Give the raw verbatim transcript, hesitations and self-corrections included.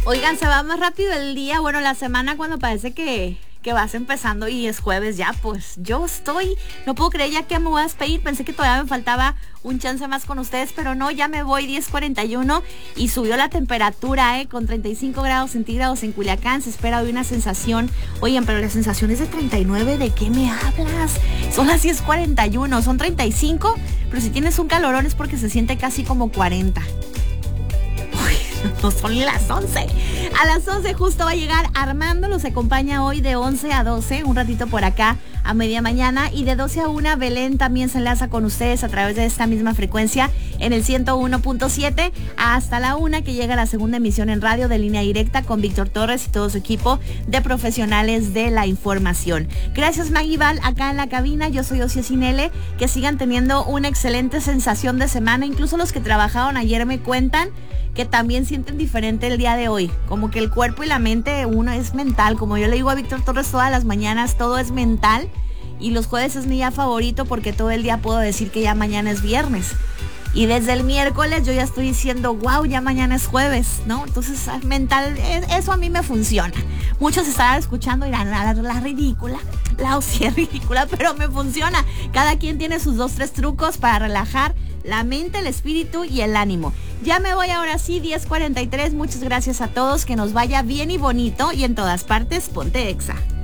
Oigan, se va más rápido el día, bueno, la semana cuando parece que, que vas empezando y es jueves ya, pues yo estoy, no puedo creer ya que me voy a despedir, pensé que todavía me faltaba un chance más con ustedes, pero no, ya me voy, diez cuarenta y uno y subió la temperatura, eh, con treinta y cinco grados centígrados en Culiacán, se espera hoy una sensación, oigan, pero la sensación es de treinta y nueve, ¿de qué me hablas? Son las diez cuarenta y uno, son treinta y cinco, pero si tienes un calorón es porque se siente casi como cuarenta. No son las once. A las once justo va a llegar Armando, los acompaña hoy de once a doce, un ratito por acá a media mañana, y de doce a una Belén también se enlaza con ustedes a través de esta misma frecuencia en el ciento uno punto siete hasta la una, que llega la segunda emisión en radio de Línea Directa con Víctor Torres y todo su equipo de profesionales de la información. Gracias, Maguibal, acá en la cabina. Yo soy Ocio Cinele. Que sigan teniendo una excelente sensación de semana. Incluso los que trabajaron ayer me cuentan que también sienten diferente el día de hoy, como que el cuerpo y la mente, uno es mental, como yo le digo a Víctor Torres todas las mañanas, todo es mental, y los jueves es mi día favorito porque todo el día puedo decir que ya mañana es viernes, y desde el miércoles yo ya estoy diciendo, wow, ya mañana es jueves, ¿no? Entonces, mental, eso a mí me funciona. Muchos estarán escuchando y dirán, la, la ridícula, la Osi es ridícula, pero me funciona. Cada quien tiene sus dos, tres trucos para relajar la mente, el espíritu y el ánimo. Ya me voy ahora sí, diez cuarenta y tres. Muchas gracias a todos, que nos vaya bien y bonito, y en todas partes, ponte Exa.